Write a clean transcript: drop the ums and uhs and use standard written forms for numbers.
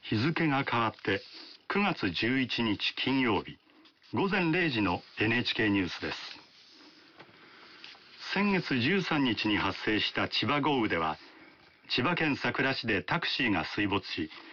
日付が変わって9月11日金曜日午前0時の NHK ニュースです。先月13日に発生した千葉豪雨では、千葉県佐倉市でタクシーが水没し、